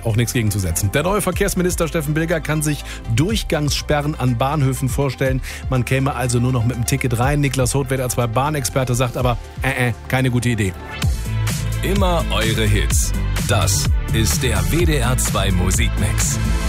auch nichts gegenzusetzen. Der neue Verkehrsminister Steffen Bilger kann sich Durchgangssperren an Bahnhöfen vorstellen. Man käme also nur noch mit dem Ticket rein. Niklas Hoth, WDR2 Bahnexperte, sagt aber, keine gute Idee. Immer eure Hits. Das ist der WDR2 Musikmix.